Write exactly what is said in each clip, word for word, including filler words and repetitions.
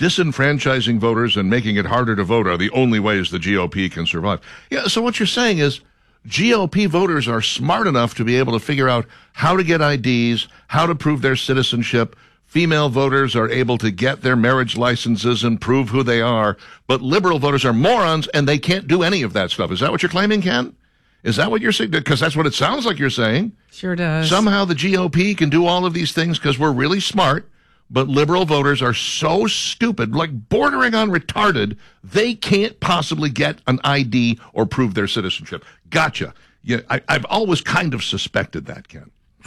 disenfranchising voters and making it harder to vote are the only ways the G O P can survive. Yeah, so what you're saying is G O P voters are smart enough to be able to figure out how to get I Ds, how to prove their citizenship. Female voters are able to get their marriage licenses and prove who they are, but liberal voters are morons and they can't do any of that stuff. Is that what you're claiming, Ken? Is that what you're saying? Because that's what it sounds like you're saying. Sure does. Somehow the G O P can do all of these things because we're really smart, but liberal voters are so stupid, like bordering on retarded, they can't possibly get an I D or prove their citizenship. Gotcha. Yeah, I, I've always kind of suspected that, Ken.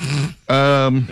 Um,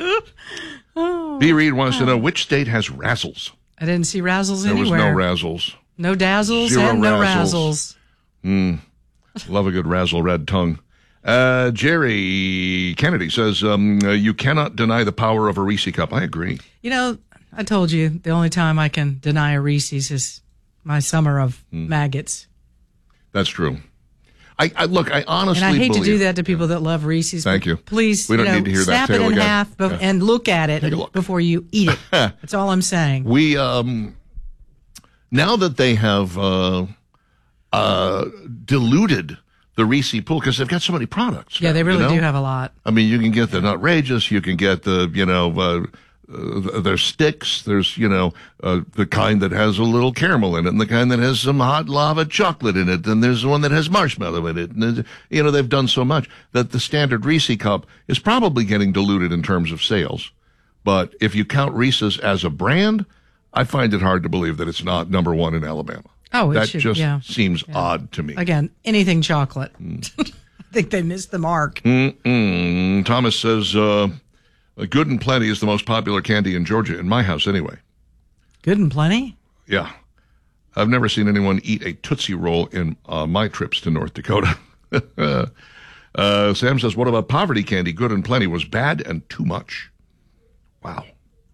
oh, B. Reed wants to know which state has razzles. I didn't see razzles there anywhere. There was no razzles. No dazzles Zero and no razzles. razzles. Hmm. Love a good razzle red tongue. Uh, Jerry Kennedy says, um, uh, you cannot deny the power of a Reese cup. I agree. You know, I told you the only time I can deny a Reese's is my summer of mm. maggots. That's true. I, I look, I honestly And I hate believe, to do that to people yeah. that love Reese's. Thank you. Please, we don't you know, need to hear snap that it in again. half be- yeah. and look at it look. before you eat it. That's all I'm saying. We, um, now that they have uh, uh, diluted the Reese pool, because they've got so many products. Yeah, now, they really you know? do have a lot. I mean, you can get the Nutrageous, you can get the, you know, uh, uh, there's sticks, there's, you know, uh, the kind that has a little caramel in it, and the kind that has some hot lava chocolate in it, and there's the one that has marshmallow in it. And, you know, they've done so much that the standard Reese cup is probably getting diluted in terms of sales. But if you count Reese's as a brand, I find it hard to believe that it's not number one in Alabama. Oh, it that should, just yeah. seems yeah. odd to me. Again, anything chocolate. Mm. I think they missed the mark. Mm-mm. Thomas says, uh, Good and Plenty is the most popular candy in Georgia, in my house anyway. Good and Plenty? Yeah. I've never seen anyone eat a Tootsie Roll in uh, my trips to North Dakota. uh, Sam says, what about poverty candy? Good and Plenty was bad and too much. Wow.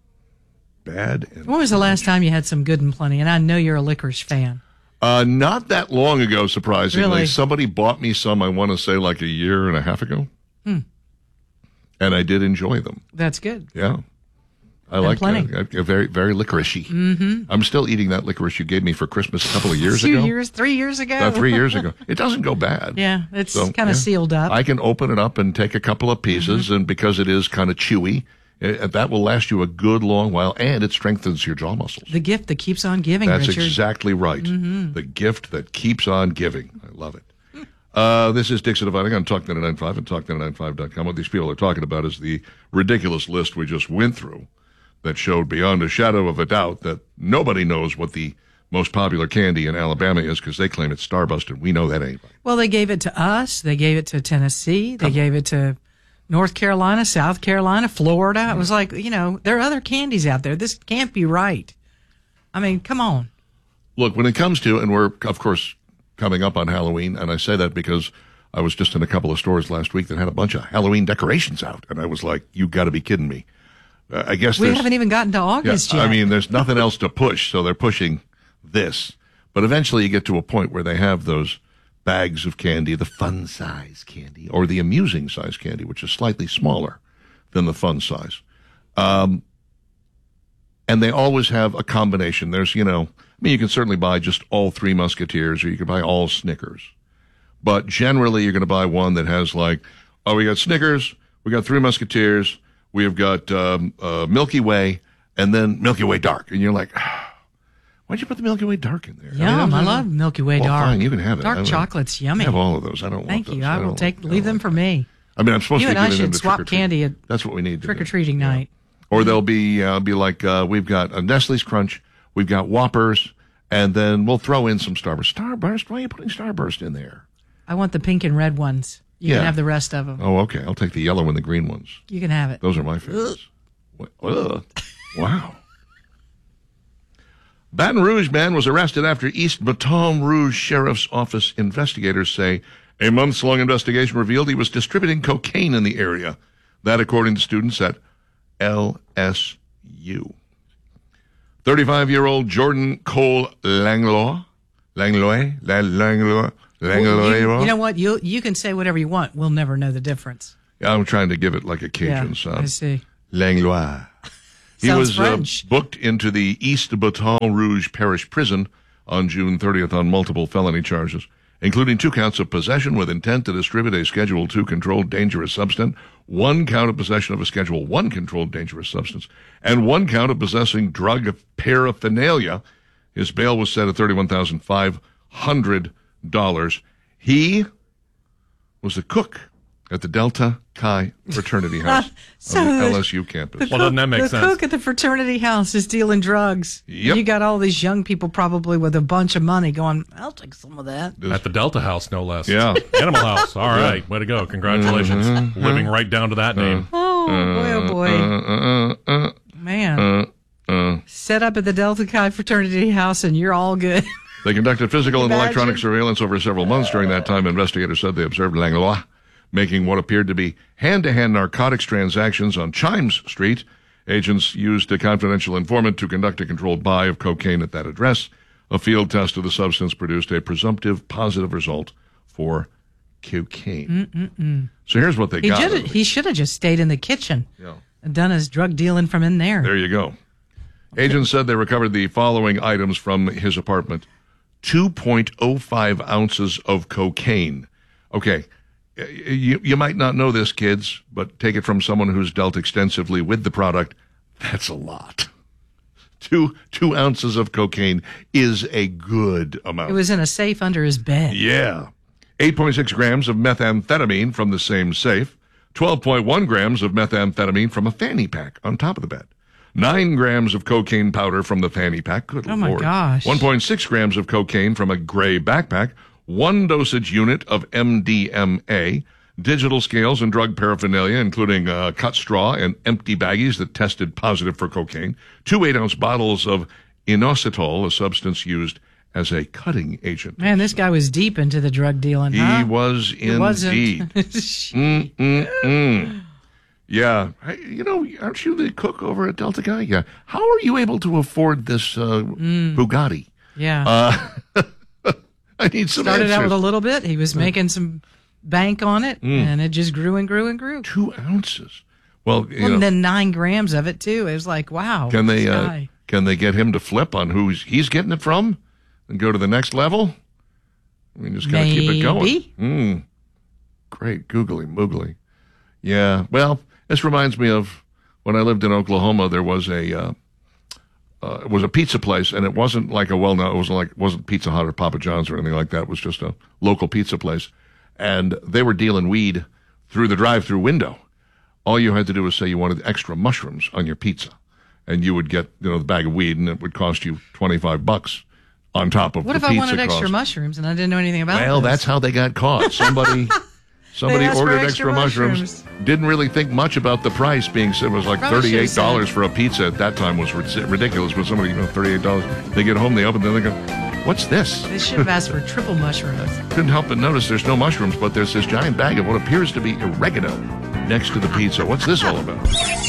Bad and When was the last time you had some Good and Plenty? And I know you're a licorice fan. Uh, not that long ago, surprisingly. Really? Somebody bought me some, I want to say, like a year and a half ago. Hmm. And I did enjoy them. That's good. Yeah. I like that. Very, very licorice-y. Mm-hmm. I'm still eating that licorice you gave me for Christmas a couple of years Two ago. years, three years ago. Uh, three years ago. It doesn't go bad. Yeah, it's So, kind of yeah. sealed up. I can open it up and take a couple of pieces, mm-hmm. and because it is kind of chewy, it, that will last you a good long while, and it strengthens your jaw muscles. The gift that keeps on giving, That's Richard. exactly right. Mm-hmm. The gift that keeps on giving. I love it. Uh, this is Dixon Dividing on Talk nine ninety-five and Talk nine ninety-five dot com. What these people are talking about is the ridiculous list we just went through that showed beyond a shadow of a doubt that nobody knows what the most popular candy in Alabama is because they claim it's Starburst, and we know that ain't right. Well, they gave it to us. They gave it to Tennessee. They Come gave on. it to North Carolina, South Carolina, Florida. Mm-hmm. It was like, you know, there are other candies out there. This can't be right. I mean, come on. Look, when it comes to, and we're, of course, coming up on Halloween, and I say that because I was just in a couple of stores last week that had a bunch of Halloween decorations out, and I was like, you got to be kidding me. Uh, I guess we there's, haven't even gotten to August yeah, yet. I mean, there's nothing else to push, so they're pushing this. But eventually you get to a point where they have those bags of candy, the fun size candy, or the amusing size candy, which is slightly smaller than the fun size. Um, and they always have a combination. There's, you know, I mean, you can certainly buy just all Three Musketeers, or you can buy all Snickers. But generally you're going to buy one that has like, oh, we got Snickers, we got Three Musketeers, we've got um, uh, Milky Way, and then Milky Way Dark. And you're like, ah, why'd you put the Milky Way Dark in there? Yum, I, mean, I love Milky Way well, Dark. Fine, you can have it. Dark chocolate's yummy. I have all of those. I don't Thank want you. those. I, I will don't, take, I leave them like for that. me. I mean, I'm supposed you to be and I giving them should to swap trick-or-treat. candy at That's what we need to trick-or-treating do. night. Yeah. Or they'll be, uh, be like, uh, we've got a Nestle's Crunch, we've got Whoppers, and then we'll throw in some Starburst. Starburst? Why are you putting Starburst in there? I want the pink and red ones. You Yeah. can have the rest of them. Oh, okay. I'll take the yellow and the green ones. You can have it. Those are my favorites. What? Ugh. Wow. Baton Rouge man was arrested after East Baton Rouge Sheriff's Office investigators say a months-long investigation revealed he was distributing cocaine in the area. That, according to students at L S U. thirty-five-year-old Jordan Cole Langlois, Langlois, Langlois, Langlois. You, you know what? You you can say whatever you want. We'll never know the difference. Yeah, I'm trying to give it like a Cajun yeah, sound. I see. Langlois. He Sounds was uh, French. booked into the East Baton Rouge Parish Prison on June thirtieth on multiple felony charges, including two counts of possession with intent to distribute a Schedule two controlled dangerous substance, one count of possession of a Schedule one controlled dangerous substance, and one count of possessing drug paraphernalia. His bail was set at thirty-one thousand five hundred dollars. He was a cook at the Delta Chi Fraternity House So on the the- L S U campus. Well, doesn't that make the sense? cook at the fraternity house is dealing drugs. Yep. You got all these young people probably with a bunch of money going, I'll take some of that. At the Delta House, no less. Yeah. Animal House. All right. Way to go. Congratulations. Mm-hmm. Living right down to that name. Oh, boy, oh, boy. Uh, uh, uh, Man. uh, uh. Set up at the Delta Chi fraternity house and you're all good. They conducted physical and Imagine. electronic surveillance over several months. During that time, investigators said they observed Langlois making what appeared to be hand-to-hand narcotics transactions on Chimes Street. Agents used a confidential informant to conduct a controlled buy of cocaine at that address. A field test of the substance produced a presumptive positive result for cocaine. Mm-mm-mm. So here's what they He, got. should, he should have just stayed in the kitchen Yeah. and done his drug dealing from in there. There you go. Agents said they recovered the following items from his apartment. two point oh five ounces of cocaine. Okay, you, you might not know this, kids, but take it from someone who's dealt extensively with the product. That's a lot. Two, two ounces of cocaine is a good amount. It was in a safe under his bed. Yeah. eight point six grams of methamphetamine from the same safe. twelve point one grams of methamphetamine from a fanny pack on top of the bed. Nine grams of cocaine powder from the fanny pack. Good Oh, my Lord. gosh. one point six grams of cocaine from a gray backpack. One dosage unit of M D M A. Digital scales and drug paraphernalia, including uh, cut straw and empty baggies that tested positive for cocaine. Two eight-ounce bottles of inositol, a substance used as a cutting agent. Man, this guy was deep into the drug dealing, He huh? was It wasn't. indeed. mm, mm, mm. Yeah. Hey, you know, aren't you the cook over at Delta Chi? Yeah. How are you able to afford this uh, Bugatti? Yeah. Uh, I need some Started answers. out with a little bit. He was making some bank on it, Mm. and it just grew and grew and grew. Two ounces. Well, you Well, know, and then nine grams of it, too. It was like, wow. can they this uh, guy. can they get him to flip on who he's, he's getting it from and go to the next level? I mean, just gotta keep it going. Maybe. Mm. Great, googly moogly. Yeah. Well, this reminds me of when I lived in Oklahoma. There was a uh, uh, it was a pizza place, and it wasn't like a well-known. It wasn't like it wasn't Pizza Hut or Papa John's or anything like that. It was just a local pizza place, and they were dealing weed through the drive-through window. All you had to do was say you wanted extra mushrooms on your pizza, and you would get you know the bag of weed, and it would cost you twenty-five bucks on top of What the if I pizza wanted extra cost. mushrooms and I didn't know anything about Well, this? that's how they got caught. Somebody somebody asked for ordered extra extra mushrooms, mushrooms. didn't really think much about the price being said. It was like Probably should've thirty-eight dollars said. for a pizza at that time was rid- ridiculous. But somebody, you know, thirty-eight dollars. They get home, they open, then they go, what's this? They should have asked for triple mushrooms. Couldn't help but notice there's no mushrooms, but there's this giant bag of what appears to be oregano next to the pizza. What's this all about?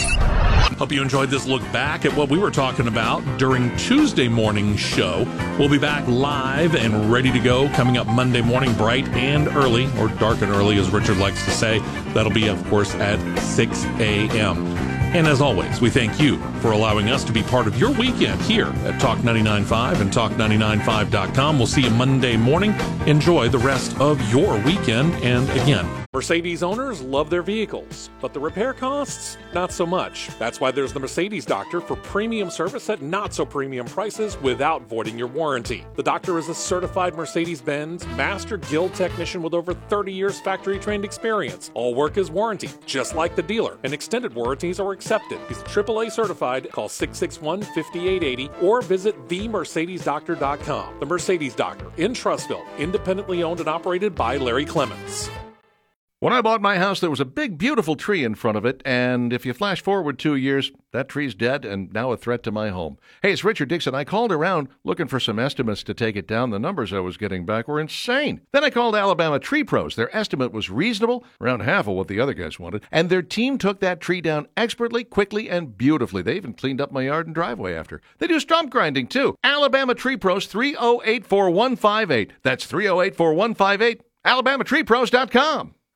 Hope you enjoyed this look back at what we were talking about during Tuesday morning's show. We'll be back live and ready to go coming up Monday morning, bright and early, or dark and early, as Richard likes to say. That'll be, of course, at six a.m. And as always, we thank you for allowing us to be part of your weekend here at Talk ninety-nine point five and talk ninety-nine point five dot com. We'll see you Monday morning. Enjoy the rest of your weekend. And again, Mercedes owners love their vehicles, but the repair costs, not so much. That's why there's the Mercedes Doctor for premium service at not so premium prices without voiding your warranty. The Doctor is a certified Mercedes-Benz Master Guild technician with over thirty years factory trained experience. All work is warranty, just like the dealer, and extended warranties are accepted. He's triple A certified. Call six six one, five eight eight zero or visit the mercedes doctor dot com. The Mercedes Doctor in Trussville, independently owned and operated by Larry Clements. When I bought my house, there was a big, beautiful tree in front of it, and if you flash forward two years, that tree's dead and now a threat to my home. Hey, it's Richard Dixon. I called around looking for some estimates to take it down. The numbers I was getting back were insane. Then I called Alabama Tree Pros. Their estimate was reasonable, around half of what the other guys wanted, and their team took that tree down expertly, quickly, and beautifully. They even cleaned up my yard and driveway after. They do stump grinding, too. Alabama Tree Pros, three oh eight, four one five eight. That's three oh eight, four one five eight. alabama tree pros dot com.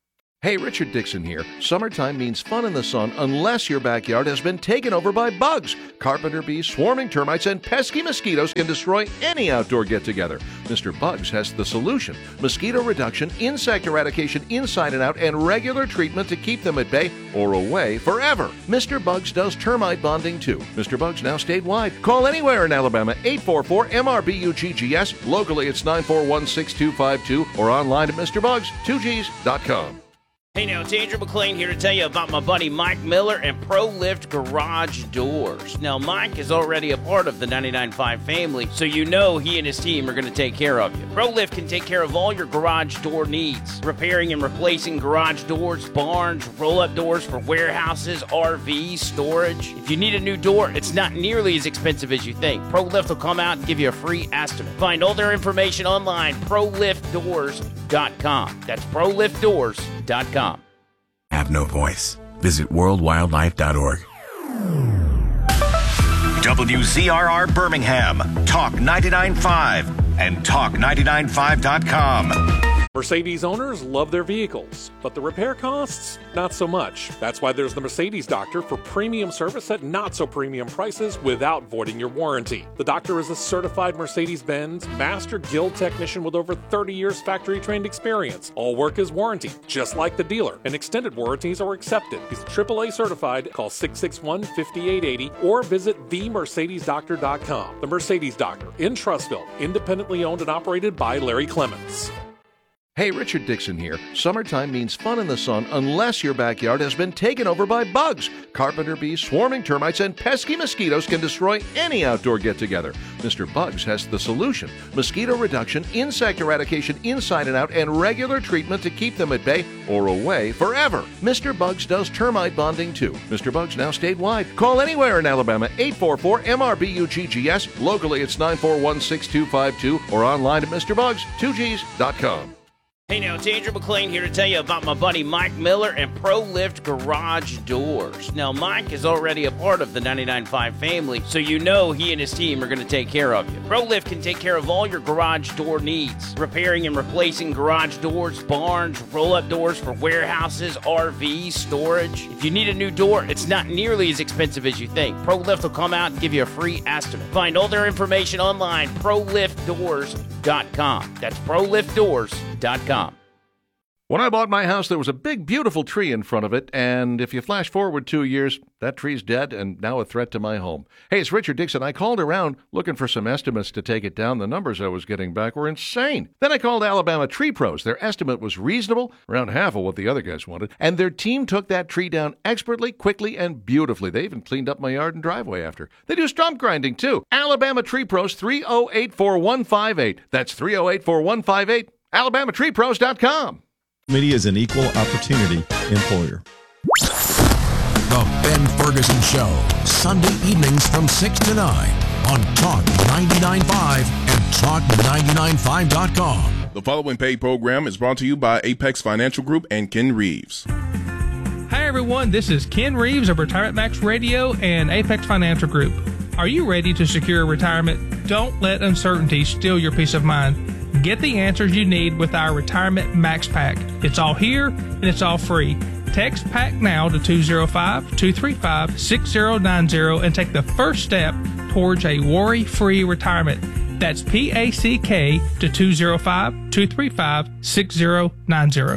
Hey, Richard Dixon here. Summertime means fun in the sun unless your backyard has been taken over by bugs. Carpenter bees, swarming termites, and pesky mosquitoes can destroy any outdoor get-together. Mister Bugs has the solution. Mosquito reduction, insect eradication inside and out, and regular treatment to keep them at bay or away forever. Mister Bugs does termite bonding too. Mister Bugs now statewide. Call anywhere in Alabama, eight four four M R B U G G S. Locally, it's nine four one, six two five two or online at Mister Bugs two Gs dot com. Hey now, it's Andrew McLean here to tell you about my buddy Mike Miller and ProLift Garage Doors. Now, Mike is already a part of the ninety-nine point five family, so you know he and his team are going to take care of you. ProLift can take care of all your garage door needs, repairing and replacing garage doors, barns, roll-up doors for warehouses, R Vs, storage. If you need a new door, it's not nearly as expensive as you think. ProLift will come out and give you a free estimate. Find all their information online, pro lift doors dot com. That's pro lift doors dot com. Have no voice. Visit world wildlife dot org. W Z R R Birmingham, Talk ninety-nine point five, and talk ninety-nine point five dot com. Mercedes owners love their vehicles, but the repair costs, not so much. That's why there's the Mercedes Doctor for premium service at not so premium prices without voiding your warranty. The Doctor is a certified Mercedes-Benz Master Guild technician with over thirty years factory-trained experience. All work is warranted, just like the dealer, and extended warranties are accepted. He's triple A certified. Call six six one, five eight eight zero or visit the mercedes doctor dot com. The Mercedes Doctor in Trussville, independently owned and operated by Larry Clements. Hey, Richard Dixon here. Summertime means fun in the sun unless your backyard has been taken over by bugs. Carpenter bees, swarming termites, and pesky mosquitoes can destroy any outdoor get-together. Mister Bugs has the solution. Mosquito reduction, insect eradication inside and out, and regular treatment to keep them at bay or away forever. Mister Bugs does termite bonding too. Mister Bugs now statewide. Call anywhere in Alabama, eight four four M R B U G G S. Locally, it's nine four one, six two five two or online at Mister Bugs two Gs dot com. Hey now, it's Andrew McLean here to tell you about my buddy Mike Miller and ProLift Garage Doors. Now, Mike is already a part of the ninety-nine point five family, so you know he and his team are going to take care of you. ProLift can take care of all your garage door needs, repairing and replacing garage doors, barns, roll-up doors for warehouses, R Vs, storage. If you need a new door, it's not nearly as expensive as you think. ProLift will come out and give you a free estimate. Find all their information online, pro lift doors dot com. That's pro lift doors dot com. When I bought my house, there was a big, beautiful tree in front of it, and if you flash forward two years, that tree's dead and now a threat to my home. Hey, it's Richard Dixon. I called around looking for some estimates to take it down. The numbers I was getting back were insane. Then I called Alabama Tree Pros. Their estimate was reasonable, around half of what the other guys wanted, and their team took that tree down expertly, quickly, and beautifully. They even cleaned up my yard and driveway after. They do stump grinding, too. Alabama Tree Pros, three oh eight, four one five eight. That's three oh eight, four one five eight. alabama tree pros dot com. Media is an equal opportunity employer. The Ben Ferguson Show, Sunday evenings from six to nine on Talk ninety-nine point five and talk ninety-nine point five dot com. The following paid program is brought to you by Apex Financial Group and Ken Reeves. Hi, everyone. This is Ken Reeves of Retirement Max Radio and Apex Financial Group. Are you ready to secure retirement? Don't let uncertainty steal your peace of mind. Get the answers you need with our Retirement Max Pack. It's all here, and it's all free. Text PACK now to two oh five, two three five, six oh nine oh and take the first step towards a worry-free retirement. That's P A C K to two oh five, two three five, six oh nine oh.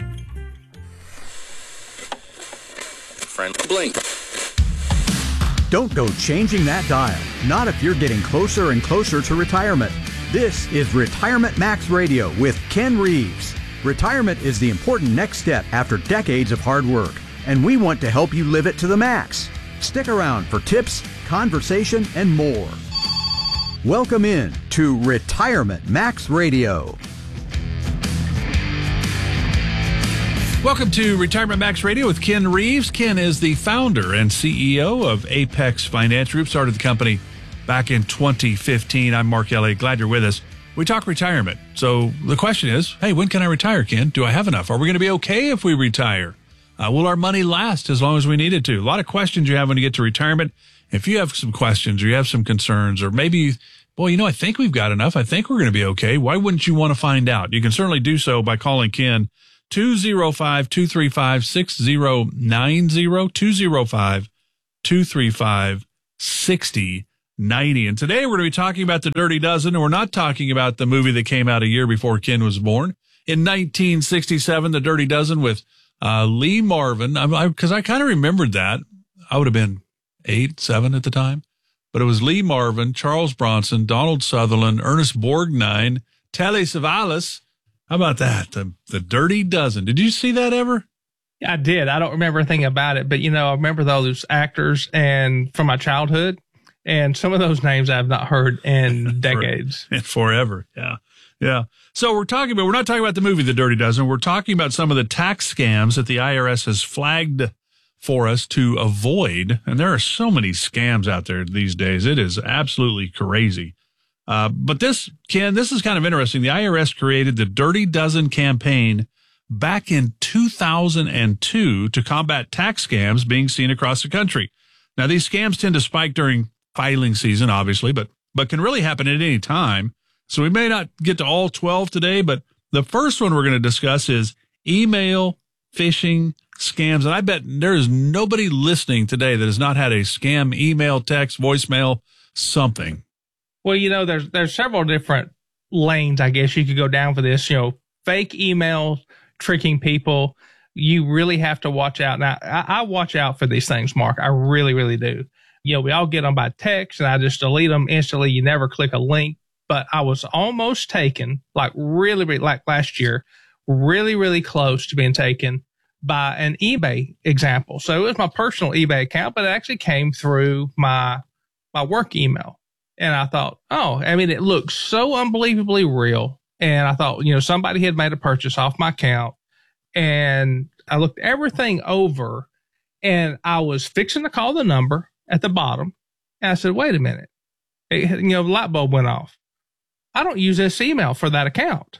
Friend Blink. Don't go changing that dial. Not if you're getting closer and closer to retirement. This is Retirement Max Radio with Ken Reeves. Retirement is the important next step after decades of hard work, and we want to help you live it to the max. Stick around for tips, conversation, and more. Welcome in to Retirement Max Radio. Welcome to Retirement Max Radio with Ken Reeves. Ken is the founder and C E O of Apex Financial Group, started the company back in twenty fifteen. I'm Mark Elliott. Glad you're with us. We talk retirement. So the question is, hey, when can I retire, Ken? Do I have enough? Are we going to be okay if we retire? Uh, will our money last as long as we need it to? A lot of questions you have when you get to retirement. If you have some questions or you have some concerns, or maybe, boy, you know, I think we've got enough. I think we're going to be okay. Why wouldn't you want to find out? You can certainly do so by calling Ken two oh five, two three five, six oh nine oh, two oh five, two three five, six oh nine oh. And today we're going to be talking about The Dirty Dozen, and we're not talking about the movie that came out a year before Ken was born. In nineteen sixty-seven, The Dirty Dozen with uh, Lee Marvin, because I, I, I kind of remembered that. I would have been eight, seven at the time. But it was Lee Marvin, Charles Bronson, Donald Sutherland, Ernest Borgnine, Telly Savalas. How about that? The, the Dirty Dozen. Did you see that ever? I did. I don't remember anything about it, but, you know, I remember those actors and from my childhood, and some of those names I've not heard in decades. For, forever. Yeah. Yeah. So we're talking about, we're not talking about the movie The Dirty Dozen. We're talking about some of the tax scams that the I R S has flagged for us to avoid. And there are so many scams out there these days. It is absolutely crazy. Uh, but this, Ken, this is kind of interesting. The I R S created the Dirty Dozen campaign back in two thousand two to combat tax scams being seen across the country. Now, these scams tend to spike during filing season, obviously, but, but can really happen at any time. So we may not get to all twelve today, but the first one we're going to discuss is email phishing scams. And I bet there is nobody listening today that has not had a scam email, text, voicemail, something. Well, you know, there's there's several different lanes, I guess, you could go down for this. You know, fake email, tricking people. You really have to watch out. Now, I, I watch out for these things, Mark. I really, really do. You know, we all get them by text, and I just delete them instantly. You never click a link. But I was almost taken, like really, really, like last year, really, really close to being taken by an eBay example. So it was my personal eBay account, but it actually came through my my work email. And I thought, oh, I mean, it looked so unbelievably real. And I thought, you know, somebody had made a purchase off my account. And I looked everything over, and I was fixing to call the number at the bottom. And I said, wait a minute. It, you know, the light bulb went off. I don't use this email for that account.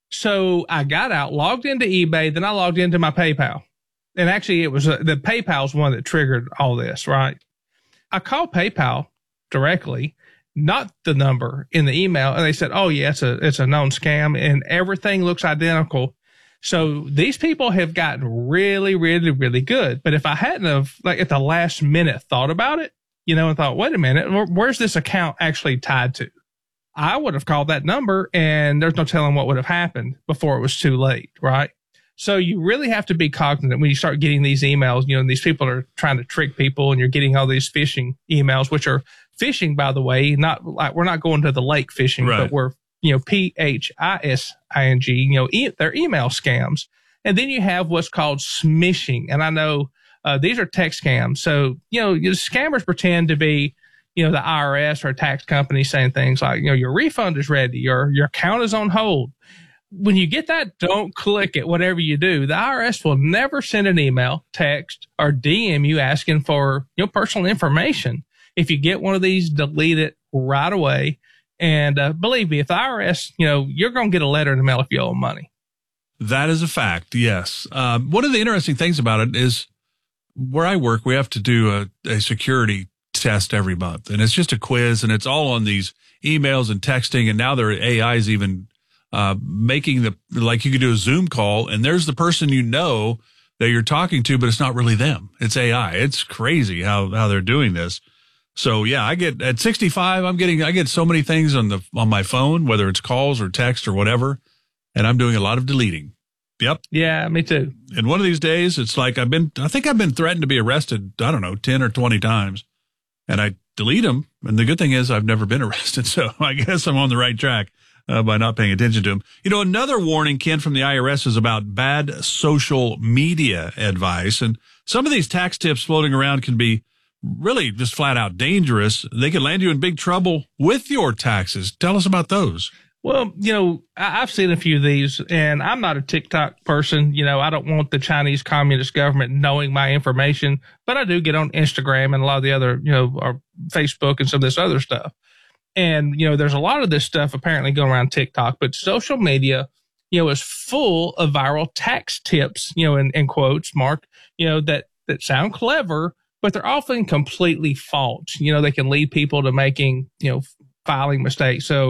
So I got out, logged into eBay, then I logged into my PayPal. And actually, it was uh, the PayPal's one that triggered all this, right? I called PayPal directly, not the number in the email, and they said, oh, yeah, it's a, it's a known scam, and everything looks identical. So these people have gotten really, really, really good. But if I hadn't have, like, at the last minute thought about it, you know, and thought, wait a minute, where's this account actually tied to? I would have called that number, and there's no telling what would have happened before it was too late, right? So you really have to be cognizant when you start getting these emails. You know, these people are trying to trick people, and you're getting all these phishing emails, which are phishing, by the way, not like we're not going to the lake fishing, right, but we're, you know, P H I S I N G, you know, e- they're email scams. And then you have what's called smishing. And I know uh, these are text scams. So, you know, you know, scammers pretend to be, you know, the I R S or a tax company saying things like, you know, your refund is ready, your your account is on hold. When you get that, don't click it, whatever you do. The I R S will never send an email, text, or D M you asking for, you know, personal information. If you get one of these, delete it right away. And uh, believe me, if the I R S, you know, you're going to get a letter in the mail if you owe them money. That is a fact, yes. Um, one of the interesting things about it is where I work, we have to do a, a security test every month, and it's just a quiz, and it's all on these emails and texting, and now there are A Is even uh making the, like, you could do a Zoom call, and there's the person you know that you're talking to, but it's not really them. It's A I. It's crazy how how they're doing this. So yeah, I get at sixty-five, I'm getting I get so many things on the on my phone, whether it's calls or text or whatever, and I'm doing a lot of deleting. Yep. Yeah, me too. And one of these days, it's like I've been I think I've been threatened to be arrested, I don't know, ten or twenty times. And I delete them. And the good thing is I've never been arrested. So I guess I'm on the right track uh, by not paying attention to them. You know, another warning, Ken, from the I R S is about bad social media advice. And some of these tax tips floating around can be really just flat out dangerous. They can land you in big trouble with your taxes. Tell us about those. Well, you know, I've seen a few of these, and I'm not a TikTok person. You know, I don't want the Chinese Communist government knowing my information, but I do get on Instagram and a lot of the other, you know, or Facebook and some of this other stuff. And, you know, there's a lot of this stuff apparently going around TikTok, but social media, you know, is full of viral tax tips, you know, in, in quotes, Mark, you know, that, that sound clever, but they're often completely false. You know, they can lead people to making, you know, filing mistakes. So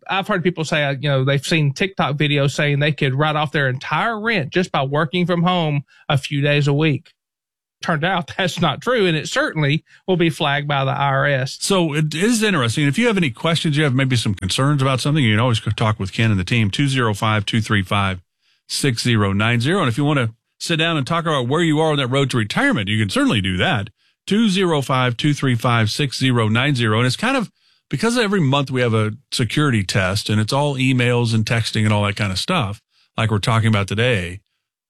I've heard people say, uh, you know, they've seen TikTok videos saying they could write off their entire rent just by working from home a few days a week. Turned out that's not true, and it certainly will be flagged by the I R S. So it is interesting. If you have any questions, you have maybe some concerns about something, you can always talk with Ken and the team, two oh five, two three five, six oh nine oh. And if you want to sit down and talk about where you are on that road to retirement, you can certainly do that, two oh five, two three five, six oh nine oh. And it's kind of, because every month we have a security test, and it's all emails and texting and all that kind of stuff, like we're talking about today.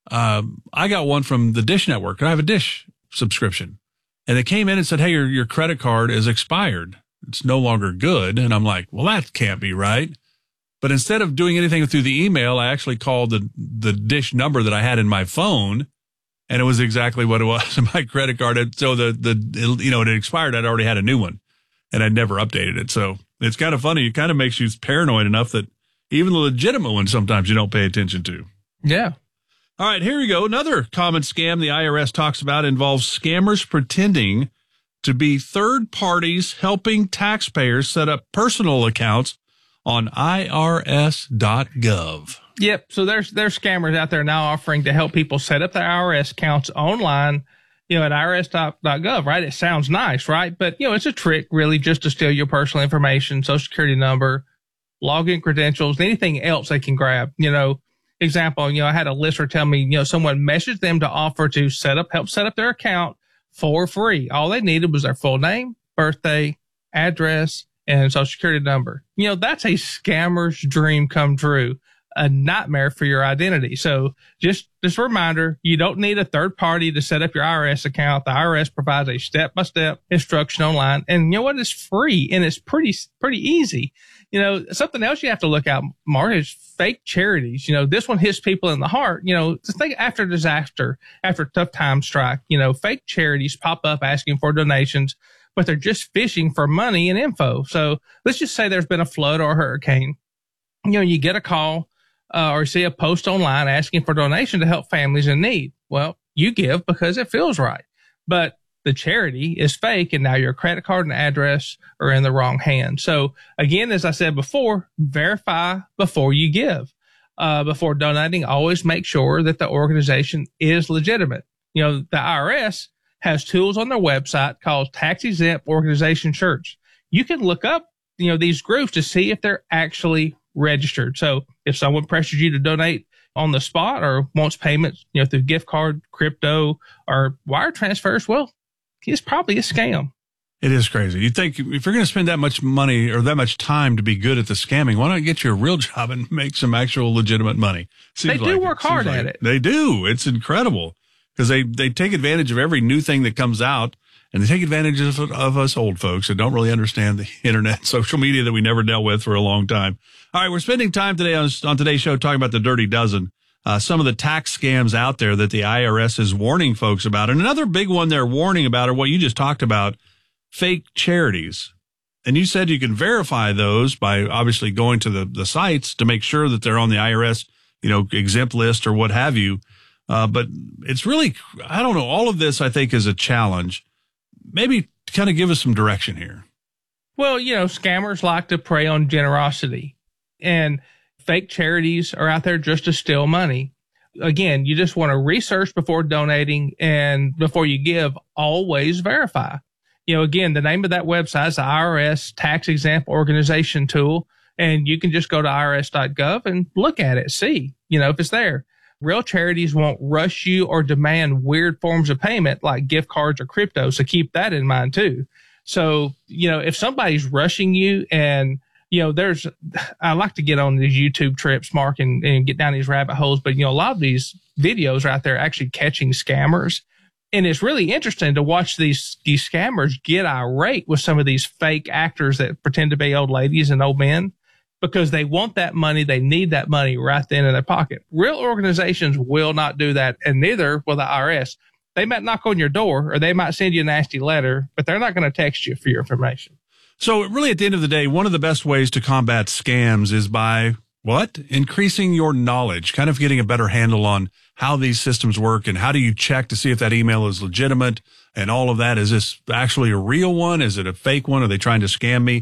Um, I got one from the Dish Network, and I have a Dish subscription, and they came in and said, hey, your, your credit card is expired. It's no longer good. And I'm like, well, that can't be right. But instead of doing anything through the email, I actually called the, the Dish number that I had in my phone, and it was exactly what it was. My credit card had, so the, the, you know, it had expired. I'd already had a new one, and I'd never updated it. So it's kind of funny. It kind of makes you paranoid enough that even the legitimate ones sometimes you don't pay attention to. Yeah. All right, here we go. Another common scam the I R S talks about involves scammers pretending to be third parties helping taxpayers set up personal accounts on I R S dot gov. Yep. So there's there's scammers out there now offering to help people set up their I R S accounts online, you know, at I R S dot gov, right? It sounds nice, right? But, you know, it's a trick really just to steal your personal information, social security number, login credentials, anything else they can grab, you know. Example, you know, I had a listener tell me, you know, someone messaged them to offer to set up, help set up their account for free. All they needed was their full name, birthday, address, and social security number. You know, that's a scammer's dream come true, a nightmare for your identity. So just, just a reminder, you don't need a third party to set up your I R S account. The I R S provides a step-by-step instruction online. And you know what? It's free and it's pretty, pretty easy. You know, something else you have to look out, Mark, is fake charities. You know, this one hits people in the heart. You know, just think after disaster, after tough times strike, you know, fake charities pop up asking for donations, but they're just fishing for money and info. So let's just say there's been a flood or a hurricane. You know, you get a call uh, or see a post online asking for donation to help families in need. Well, you give because it feels right. But the charity is fake, and now your credit card and address are in the wrong hands. So again, as I said before, verify before you give. Uh, before donating, always make sure that the organization is legitimate. You know, the I R S has tools on their website called Tax Exempt Organization Search. You can look up, you know, these groups to see if they're actually registered. So if someone pressures you to donate on the spot or wants payments, you know, through gift card, crypto, or wire transfers, well, it's probably a scam. It is crazy. You think if you're going to spend that much money or that much time to be good at the scamming, why not get you a real job and make some actual legitimate money? Seems they do like work it. hard Seems at like it. They do. It's incredible because they, they take advantage of every new thing that comes out, and they take advantage of, of us old folks that don't really understand the internet, social media that we never dealt with for a long time. All right, we're spending time today on, on today's show talking about the Dirty Dozen. Uh, some of the tax scams out there that the I R S is warning folks about. And another big one they're warning about are what you just talked about, fake charities. And you said you can verify those by obviously going to the, the sites to make sure that they're on the I R S, you know, exempt list or what have you. Uh, but it's really, I don't know, all of this I think is a challenge. Maybe kind of give us some direction here. Well, you know, scammers like to prey on generosity, and fake charities are out there just to steal money. Again, you just want to research before donating, and before you give, always verify. You know, again, the name of that website is the I R S Tax Exempt Organization Tool, and you can just go to I R S dot gov and look at it, see, you know, if it's there. Real charities won't rush you or demand weird forms of payment like gift cards or crypto, so keep that in mind too. So, you know, if somebody's rushing you and you know, there's, I like to get on these YouTube trips, Mark, and, and get down these rabbit holes. But, you know, a lot of these videos are out there actually catching scammers. And it's really interesting to watch these, these scammers get irate with some of these fake actors that pretend to be old ladies and old men because they want that money. They need that money right then in their pocket. Real organizations will not do that, and neither will the I R S. They might knock on your door or they might send you a nasty letter, but they're not going to text you for your information. So really, at the end of the day, one of the best ways to combat scams is by what? Increasing your knowledge, kind of getting a better handle on how these systems work and how do you check to see if that email is legitimate and all of that. Is this actually a real one? Is it a fake one? Are they trying to scam me?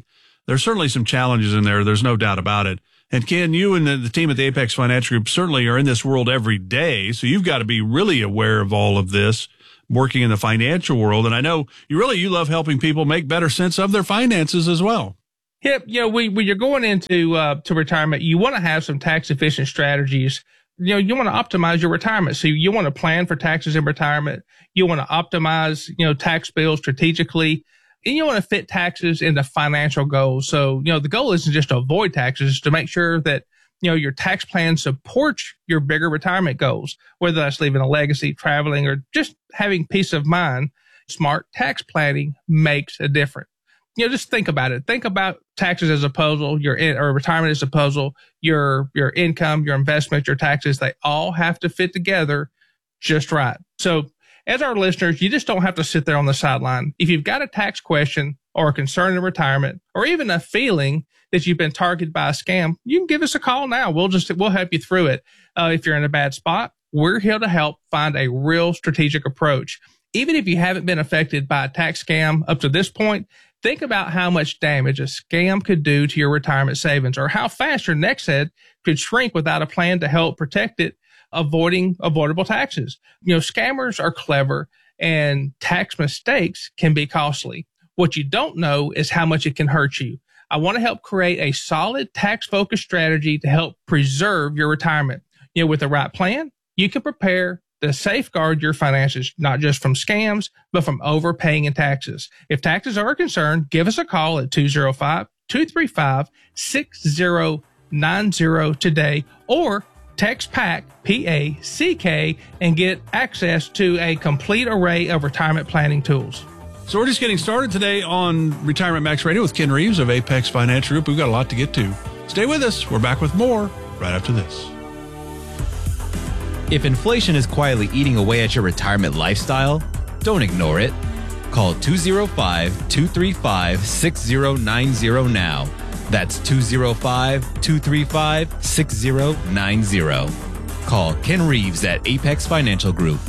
there's certainly some challenges in there. There's no doubt about it. And Ken, you and the, the team at the Apex Financial Group certainly are in this world every day. So you've got to be really aware of all of this, working in the financial world. And I know you really, you love helping people make better sense of their finances as well. Yep. You know, we, when you're going into, uh, to retirement, you want to have some tax efficient strategies. You know, you want to optimize your retirement. So you want to plan for taxes in retirement. You want to optimize, you know, tax bills strategically. And you want to fit taxes into financial goals. So, you know, the goal isn't just to avoid taxes, it's to make sure that, you know, your tax plan supports your bigger retirement goals, whether that's leaving a legacy, traveling, or just having peace of mind. Smart tax planning makes a difference. You know, just think about it. Think about taxes as a puzzle, your in, or retirement as a puzzle, your, your income, your investment, your taxes, they all have to fit together just right. So as our listeners, you just don't have to sit there on the sideline. If you've got a tax question or a concern in retirement, or even a feeling that you've been targeted by a scam, you can give us a call now. We'll just, we'll help you through it. Uh, if you're in a bad spot, we're here to help find a real strategic approach. Even if you haven't been affected by a tax scam up to this point, think about how much damage a scam could do to your retirement savings, or how fast your next egg could shrink without a plan to help protect it, avoiding avoidable taxes. You know, scammers are clever and tax mistakes can be costly. What you don't know is how much it can hurt you. I want to help create a solid tax-focused strategy to help preserve your retirement. You know, with the right plan, you can prepare to safeguard your finances, not just from scams, but from overpaying in taxes. If taxes are a concern, give us a call at two oh five, two three five, six oh nine oh today, or text PACK, P A C K, and get access to a complete array of retirement planning tools. So we're just getting started today on Retirement Max Radio with Ken Reeves of Apex Financial Group. We've got a lot to get to. Stay with us. We're back with more right after this. If inflation is quietly eating away at your retirement lifestyle, don't ignore it. Call two oh five, two three five, six oh nine oh now. That's two oh five, two three five, six oh nine oh. Call Ken Reeves at Apex Financial Group.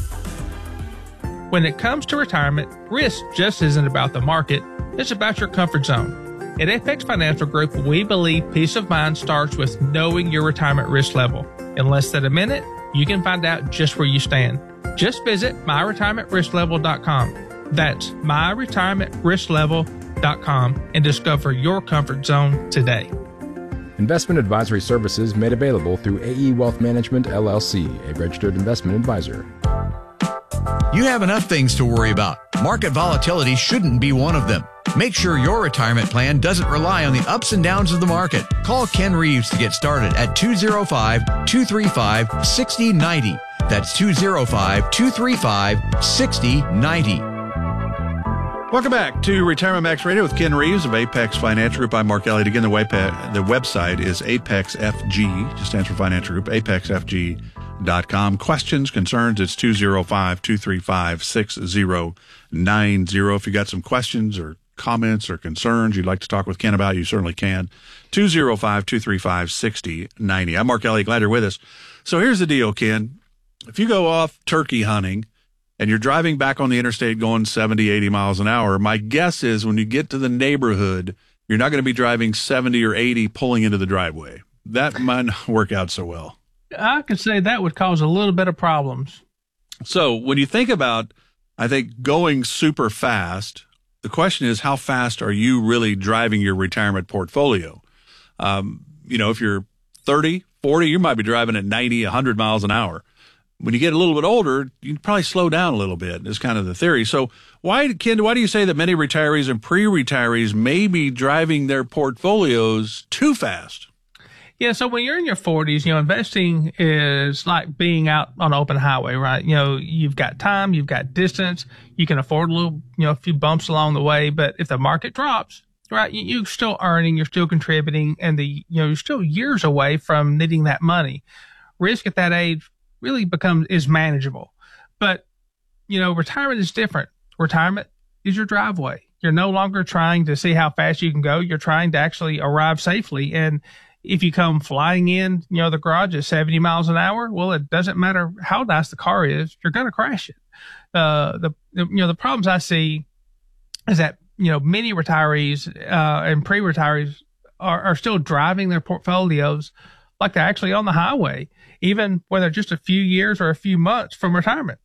When it comes to retirement, risk just isn't about the market, it's about your comfort zone. At Apex Financial Group, we believe peace of mind starts with knowing your retirement risk level. In less than a minute, you can find out just where you stand. Just visit my retirement risk level dot com. That's my retirement risk level dot com and discover your comfort zone today. Investment advisory services made available through A E Wealth Management, L L C, a registered investment advisor. You have enough things to worry about. Market volatility shouldn't be one of them. Make sure your retirement plan doesn't rely on the ups and downs of the market. Call Ken Reeves to get started at two oh five, two three five, six oh nine oh. That's two oh five, two three five, six oh nine oh. Welcome back to Retirement Max Radio with Ken Reeves of Apex Financial Group. I'm Mark Elliott. Again, the, web, the website is Apex F G, just stands for Financial Group, apex f g dot com. Questions, concerns, it's two oh five, two three five, six oh nine oh. If you got some questions or comments or concerns you'd like to talk with Ken about, you certainly can. two oh five, two three five, six oh nine oh. I'm Mark Elliott. Glad you're with us. So here's the deal, Ken. If you go off turkey hunting and you're driving back on the interstate going seventy, eighty miles an hour, my guess is when you get to the neighborhood, you're not going to be driving seventy or eighty pulling into the driveway. That might not work out so well. I could say that would cause a little bit of problems. So when you think about, I think, going super fast, the question is, how fast are you really driving your retirement portfolio? Um, you know, if you're thirty, forty, you might be driving at ninety, one hundred miles an hour. When you get a little bit older, you can probably slow down a little bit, is kind of the theory. So why, Ken, why do you say that many retirees and pre-retirees may be driving their portfolios too fast? Yeah, so when you're in your forties, you know, investing is like being out on an open highway, right? You know, you've got time, you've got distance, you can afford a little, you know, a few bumps along the way. But if the market drops, right, you're still earning, you're still contributing, and the, you know, you're still years away from needing that money. Risk at that age really becomes, is manageable. But, you know, retirement is different. Retirement is your driveway. You're no longer trying to see how fast you can go. You're trying to actually arrive safely. And if you come flying in, you know, the garage at seventy miles an hour, well, it doesn't matter how nice the car is, you're going to crash it. Uh, the, the, you know, the problems I see is that you know, many retirees uh, and pre-retirees are, are still driving their portfolios like they're actually on the highway, even when they're just a few years or a few months from retirement.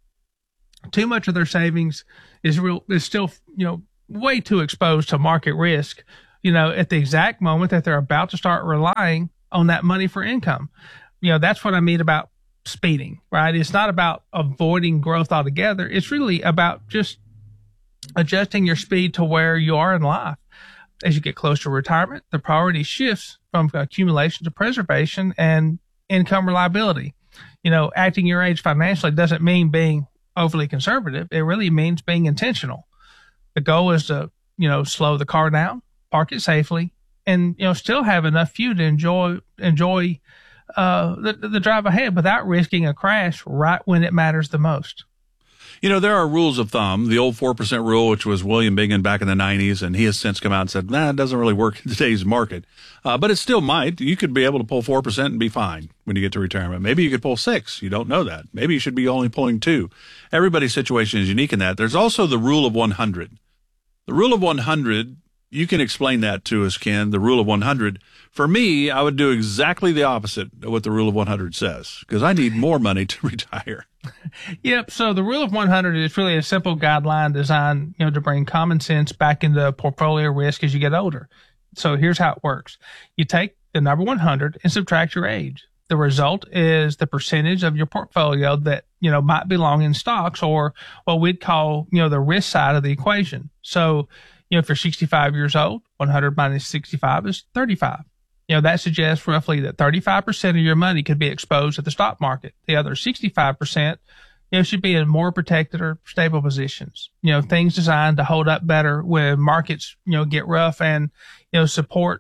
Too much of their savings is real is still, you know, way too exposed to market risk, you know, at the exact moment that they're about to start relying on that money for income. You know, that's what I mean about speeding, right? It's not about avoiding growth altogether. It's really about just adjusting your speed to where you are in life. As you get closer to retirement, the priority shifts from accumulation to preservation and income reliability. You know, acting your age financially doesn't mean being overly conservative. It really means being intentional. The goal is to, you know, slow the car down, park it safely, and, you know, still have enough fuel to enjoy, enjoy, uh, the, the drive ahead without risking a crash right when it matters the most. You know, there are rules of thumb. The old four percent rule, which was William Bingham back in the nineties, and he has since come out and said, nah, it doesn't really work in today's market. Uh, but it still might. You could be able to pull four percent and be fine when you get to retirement. Maybe you could pull six. You don't know that. Maybe you should be only pulling two. Everybody's situation is unique in that. There's also the rule of one hundred. The rule of one hundred, you can explain that to us, Ken, the rule of one hundred. For me, I would do exactly the opposite of what the rule of one hundred says, because I need more money to retire. Yep. So the rule of one hundred is really a simple guideline designed, you know, to bring common sense back into portfolio risk as you get older. So here's how it works. You take the number one hundred and subtract your age. The result is the percentage of your portfolio that, you know, might belong in stocks, or what we'd call, you know, the risk side of the equation. So, you know, if you're sixty-five years old, one hundred minus sixty-five is thirty-five. You know, that suggests roughly that thirty-five percent of your money could be exposed to the stock market. The other sixty-five percent, you know, should be in more protected or stable positions. You know, things designed to hold up better when markets, you know, get rough, and, you know, support,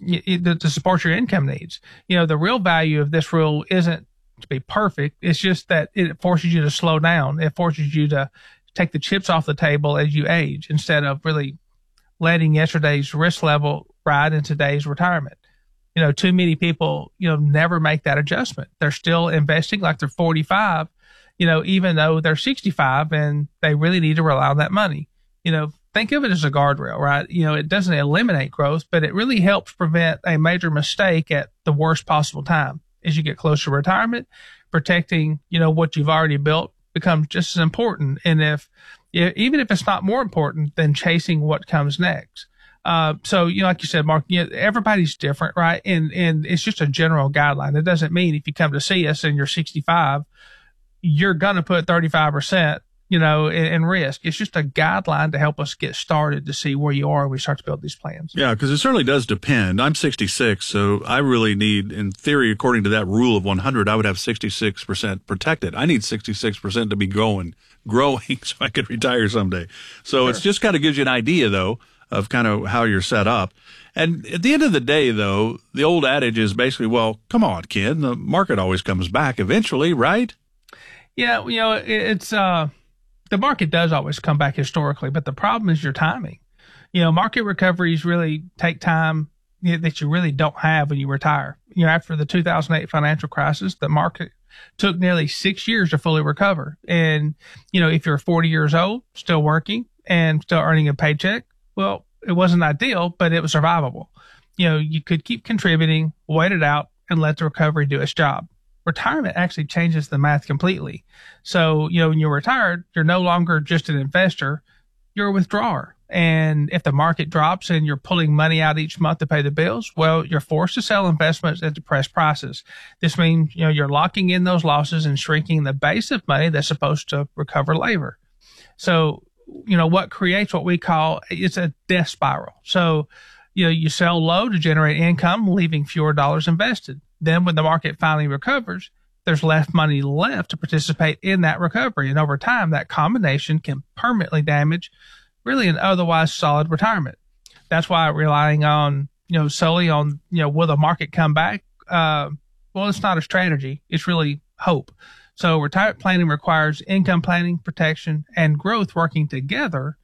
to support your income needs. You know, the real value of this rule isn't to be perfect. It's just that it forces you to slow down. It forces you to take the chips off the table as you age, instead of really letting yesterday's risk level ride in today's retirement. You know, too many people, you know, never make that adjustment. They're still investing like they're forty-five, you know, even though they're sixty-five, and they really need to rely on that money. You know, think of it as a guardrail, right? You know, it doesn't eliminate growth, but it really helps prevent a major mistake at the worst possible time. As you get closer to retirement, protecting, you know, what you've already built becomes just as important. And if, even if it's not more important than chasing what comes next. Uh, so, you know, like you said, Mark, you know, everybody's different, right? And, and it's just a general guideline. It doesn't mean if you come to see us and you're sixty-five, you're going to put thirty-five percent, you know, in, in risk. It's just a guideline to help us get started to see where you are when we start to build these plans. Yeah, because it certainly does depend. I'm sixty-six, so I really need, in theory, according to that rule of one hundred, I would have sixty-six percent protected. I need sixty-six percent to be growing, growing so I could retire someday. So sure. It's just kind of gives you an idea, though, of kind of how you're set up. And at the end of the day, though, the old adage is basically, well, come on, kid, the market always comes back eventually, right? Yeah, you know, it's, uh, the market does always come back historically, but the problem is your timing. You know, market recoveries really take time that you really don't have when you retire. You know, after the two thousand eight financial crisis, the market took nearly six years to fully recover. And, you know, if you're forty years old, still working and still earning a paycheck, well, it wasn't ideal, but it was survivable. You know, you could keep contributing, wait it out, and let the recovery do its job. Retirement actually changes the math completely. So, you know, when you're retired, you're no longer just an investor, you're a withdrawer. And if the market drops and you're pulling money out each month to pay the bills, well, you're forced to sell investments at depressed prices. This means, you know, you're locking in those losses and shrinking the base of money that's supposed to recover later. So, you know, what creates what we call, it's a death spiral. So, you know, you sell low to generate income, leaving fewer dollars invested. Then when the market finally recovers, there's less money left to participate in that recovery. And over time, that combination can permanently damage really an otherwise solid retirement. That's why relying on, you know, solely on, you know, will the market come back? Uh, well, it's not a strategy. It's really hope. So retirement planning requires income planning, protection, and growth working together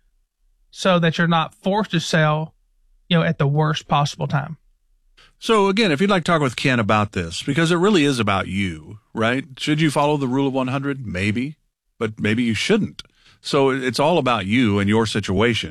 so that you're not forced to sell, you know, at the worst possible time. So again, if you'd like to talk with Ken about this, because it really is about you, right? Should you follow the rule of one hundred? Maybe, but maybe you shouldn't. So it's all about you and your situation.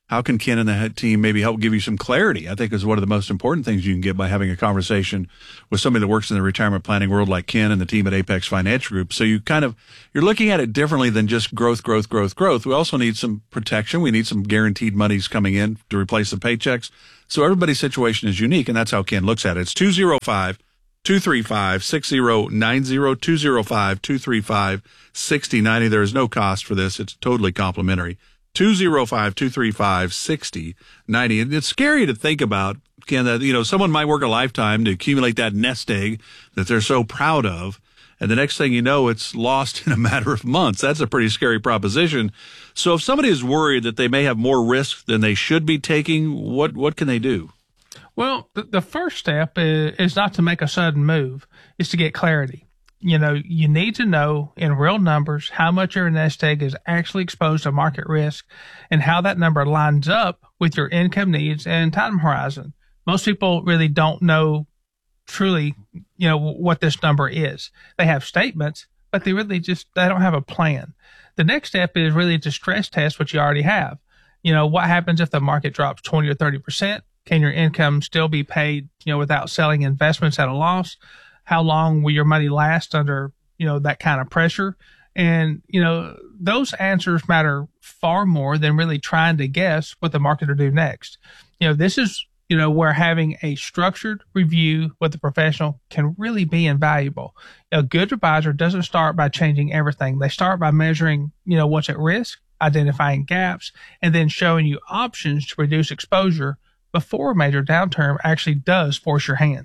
How can Ken and the team maybe help give you some clarity? I think is one of the most important things you can get by having a conversation with somebody that works in the retirement planning world like Ken and the team at Apex Financial Group. So you kind of, you're looking at it differently than just growth, growth, growth, growth. We also need some protection. We need some guaranteed monies coming in to replace the paychecks. So everybody's situation is unique, and that's how Ken looks at it. It's two oh five, two three five, six oh nine oh, two oh five, two three five, six oh nine oh. There is no cost for this. It's totally complimentary. two oh five, two three five, six oh nine oh. And it's scary to think about, Ken, that, you know, someone might work a lifetime to accumulate that nest egg that they're so proud of. And the next thing you know, it's lost in a matter of months. That's a pretty scary proposition. So if somebody is worried that they may have more risk than they should be taking, what, what can they do? Well, the, the first step is, is not to make a sudden move, is to get clarity. You know, you need to know in real numbers how much your nest egg is actually exposed to market risk and how that number lines up with your income needs and time horizon. Most people really don't know truly, you know, what this number is. They have statements, but they really just, they don't have a plan. The next step is really to stress test what you already have. You know, what happens if the market drops twenty or thirty percent? Can your income still be paid, you know, without selling investments at a loss? How long will your money last under, you know, that kind of pressure? And, you know, those answers matter far more than really trying to guess what the market will do next. You know, this is, you know, where having a structured review with a professional can really be invaluable. A good advisor doesn't start by changing everything. They start by measuring, you know, what's at risk, identifying gaps, and then showing you options to reduce exposure before a major downturn actually does force your hand.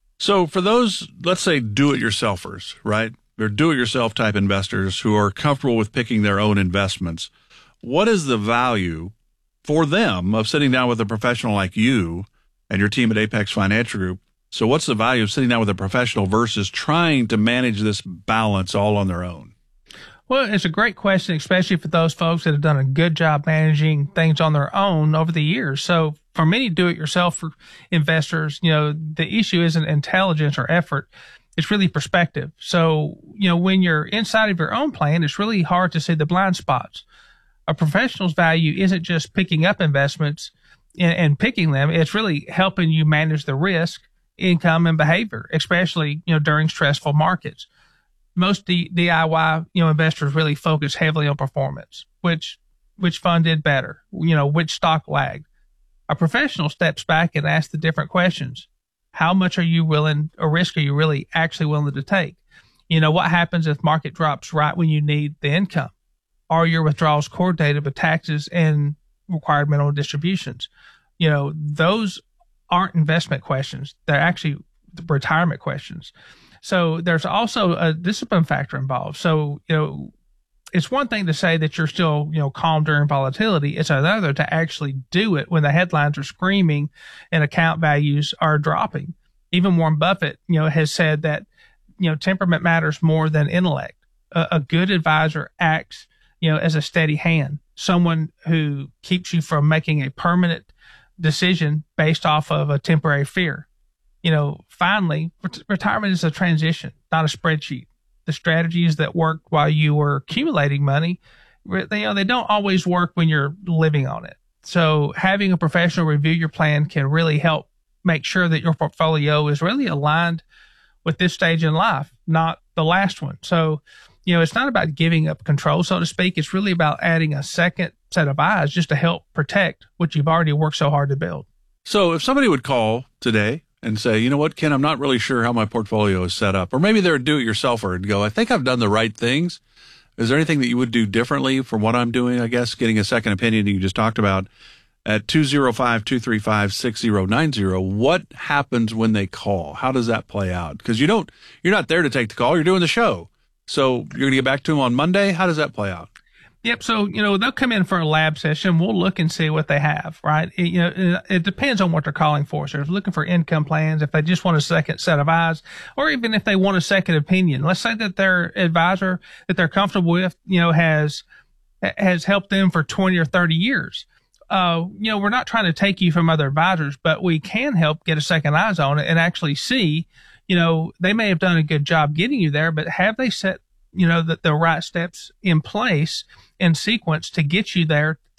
So for those, let's say, do-it-yourselfers, right? They're do-it-yourself type investors who are comfortable with picking their own investments. What is the value for them of sitting down with a professional like you and your team at Apex Financial Group? So what's the value of sitting down with a professional versus trying to manage this balance all on their own? Well, it's a great question, especially for those folks that have done a good job managing things on their own over the years. So for many do-it-yourself investors, you know, the issue isn't intelligence or effort. It's really perspective. So, you know, when you're inside of your own plan, it's really hard to see the blind spots. A professional's value isn't just picking up investments and, and picking them. It's really helping you manage the risk, income, and behavior, especially, you know, during stressful markets. Most D- DIY, you know, investors really focus heavily on performance, which, which fund did better, you know, which stock lagged. A professional steps back and asks the different questions. How much are you willing, or risk are you really actually willing to take? You know, what happens if market drops right when you need the income? Are your withdrawals coordinated with taxes and required minimum distributions? You know, those aren't investment questions. They're actually retirement questions. So there's also a discipline factor involved. So, you know, it's one thing to say that you're still, you know, calm during volatility. It's another to actually do it when the headlines are screaming and account values are dropping. Even Warren Buffett, you know, has said that, you know, temperament matters more than intellect. A, a good advisor acts, you know, as a steady hand, someone who keeps you from making a permanent decision based off of a temporary fear. You know, finally, ret- retirement is a transition, not a spreadsheet. The strategies that worked while you were accumulating money, they, you know, they don't always work when you're living on it. So having a professional review your plan can really help make sure that your portfolio is really aligned with this stage in life, not the last one. So, you know, it's not about giving up control, so to speak. It's really about adding a second set of eyes just to help protect what you've already worked so hard to build. So if somebody would call today and say, you know what, Ken, I'm not really sure how my portfolio is set up. Or maybe they're a do-it-yourselfer and go, I think I've done the right things. Is there anything that you would do differently from what I'm doing, I guess, getting a second opinion that you just talked about at two oh five, two three five, six oh nine oh? What happens when they call? How does that play out? Because you don't, you're not there to take the call. You're doing the show. So you're going to get back to them on Monday. How does that play out? Yep. So, you know, they'll come in for a lab session. We'll look and see what they have, right? It, you know, it, it depends on what they're calling for. So if they're looking for income plans, if they just want a second set of eyes, or even if they want a second opinion. Let's say that their advisor that they're comfortable with, you know, has, has helped them for twenty or thirty years. Uh, you know, we're not trying to take you from other advisors, but we can help get a second eyes on it and actually see, you know, they may have done a good job getting you there, but have they set, you know, the, the right steps in place in sequence to get you there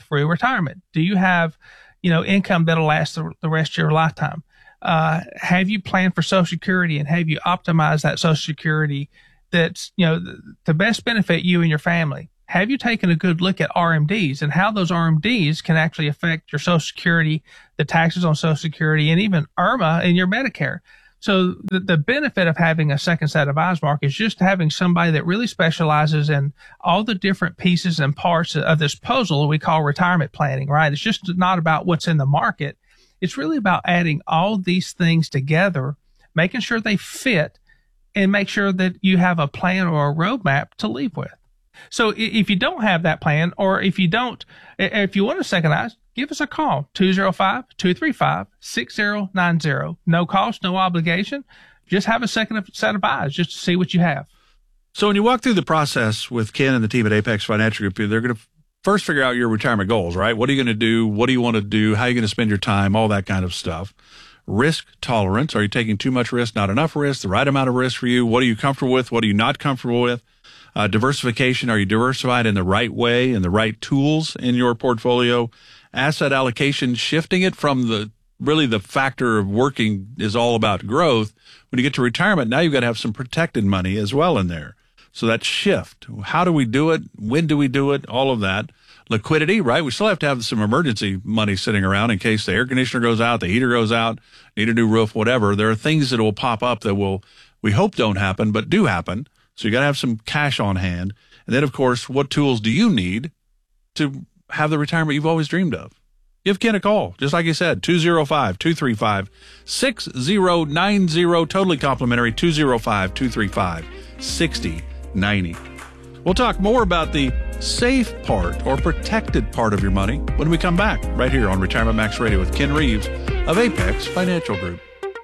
for your retirement? Do you have, you know, income that'll last the, the rest of your lifetime? Uh, have you planned for Social Security, and have you optimized that Social Security that's, you know, the, the best benefit you and your family? Have you taken a good look at R M Ds and how those R M Ds can actually affect your Social Security, the taxes on Social Security, and even I R M A and your Medicare? So the, the benefit of having a second set of eyes, Mark, is just having somebody that really specializes in all the different pieces and parts of this puzzle we call retirement planning, right? It's just not about what's in the market. It's really about adding all these things together, making sure they fit, and make sure that you have a plan or a roadmap to leave with. So if you don't have that plan, or if you don't, if you want a second eyes, give us a call, two oh five, two three five, six oh nine oh. No cost, no obligation. Just have a second set of eyes just to see what you have. So when you walk through the process with Ken and the team at Apex Financial Group, they're going to first figure out your retirement goals, right? What are you going to do? What do you want to do? How are you going to spend your time? All that kind of stuff. Risk tolerance. Are you taking too much risk, not enough risk, the right amount of risk for you? What are you comfortable with? What are you not comfortable with? Uh, diversification. Are you diversified in the right way and the right tools in your portfolio? Asset allocation, shifting it from the really the factor of working is all about growth. When you get to retirement, now you've got to have some protected money as well in there. So that shift. How do we do it? When do we do it? All of that. Liquidity, right? We still have to have some emergency money sitting around in case the air conditioner goes out, the heater goes out, need a new roof, whatever. There are things that will pop up that will, we hope don't happen, but do happen. So you got to have some cash on hand. And then, of course, what tools do you need to have the retirement you've always dreamed of? Give Ken a call. Just like you said, two oh five, two three five, six oh nine oh, totally complimentary, two oh five, two three five, six oh nine oh. We'll talk more about the safe part or protected part of your money when we come back right here on Retirement Max Radio with Ken Reeves of Apex Financial Group.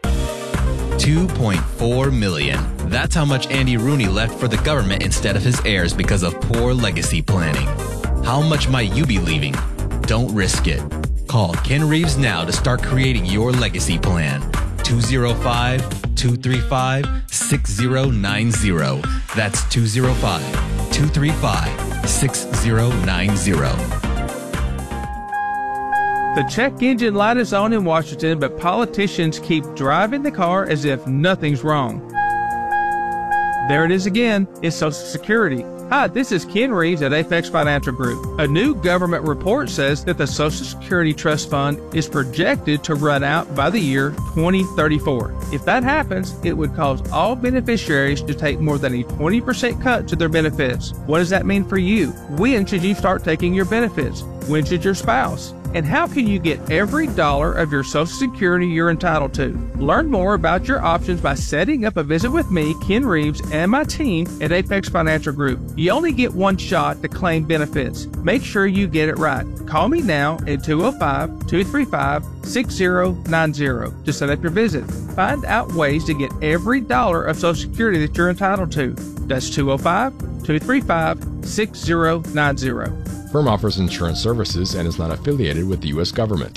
two point four million dollars. That's how much Andy Rooney left for the government instead of his heirs because of poor legacy planning. How much might you be leaving? Don't risk it. Call Ken Reeves now to start creating your legacy plan. two oh five, two three five, six oh nine oh. That's two oh five, two three five, six oh nine oh. The check engine light is on in Washington, but politicians keep driving the car as if nothing's wrong. There it is again. It's Social Security. Hi, this is Ken Reeves at Apex Financial Group. A new government report says that the Social Security Trust Fund is projected to run out by the year twenty thirty-four. If that happens, it would cause all beneficiaries to take more than a twenty percent cut to their benefits. What does that mean for you? When should you start taking your benefits? When should your spouse? And how can you get every dollar of your Social Security you're entitled to? Learn more about your options by setting up a visit with me, Ken Reeves, and my team at Apex Financial Group. You only get one shot to claim benefits. Make sure you get it right. Call me now at two oh five, two three five, six oh nine oh to set up your visit. Find out ways to get every dollar of Social Security that you're entitled to. That's two oh five, two three five, six oh nine oh. Firm offers insurance services and is not affiliated with the U S government.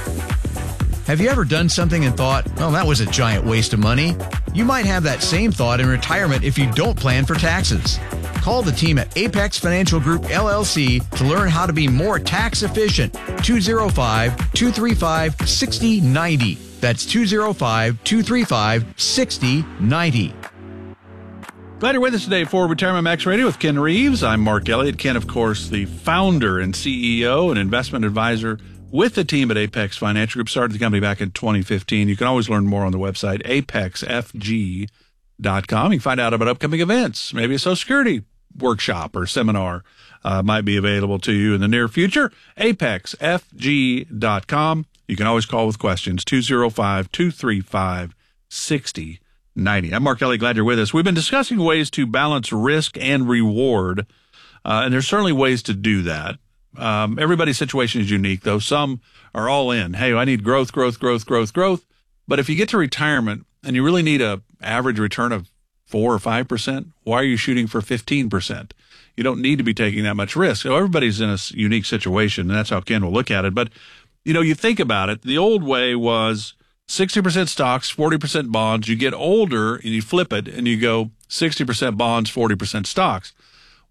Have you ever done something and thought, oh, that was a giant waste of money? You might have that same thought in retirement if you don't plan for taxes. Call the team at Apex Financial Group, L L C to learn how to be more tax efficient. two oh five, two three five, six oh nine oh. That's two oh five, two three five, six oh nine oh. Glad you're with us today for Retirement Max Radio with Ken Reeves. I'm Mark Elliott. Ken, of course, the founder and C E O and investment advisor with the team at Apex Financial Group. Started the company back in twenty fifteen. You can always learn more on the website, apex f g dot com. You can find out about upcoming events. Maybe a Social Security workshop or seminar uh, might be available to you in the near future. apex f g dot com. You can always call with questions, two oh five, two three five, six oh nine oh. I'm Mark Elliott. Glad you're with us. We've been discussing ways to balance risk and reward, uh, and there's certainly ways to do that. Um, everybody's situation is unique, though. Some are all in. Hey, I need growth, growth, growth, growth, growth. But if you get to retirement and you really need a average return of four or five percent, why are you shooting for fifteen percent? You don't need to be taking that much risk. So everybody's in a unique situation, and that's how Ken will look at it. But, you know, you think about it. The old way was sixty percent stocks, forty percent bonds. You get older and you flip it and you go sixty percent bonds, forty percent stocks.